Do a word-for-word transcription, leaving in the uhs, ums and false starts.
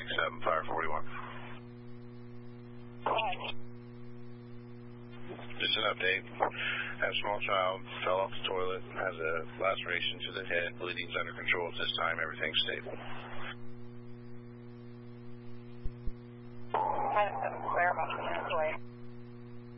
seven, fire forty-one. Just an update. Have a small child, fell off the toilet, has a laceration to the head, bleeding's under control at this time, everything's stable.